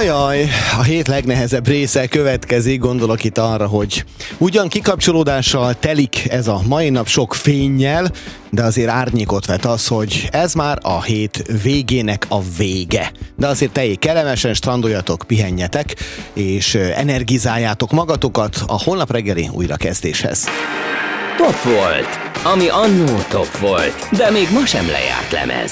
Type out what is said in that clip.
Ajaj, a hét legnehezebb része következik, gondolok itt arra, hogy ugyan kikapcsolódással telik ez a mai nap sok fénnyel, de azért árnyékot vet az, hogy ez már a hét végének a vége. De azért teljék kellemesen, strandoljatok, pihenjetek, és energizáljátok magatokat a holnap reggeli újrakezdéshez. Top volt, ami annó top volt, de még ma sem lejárt lemez.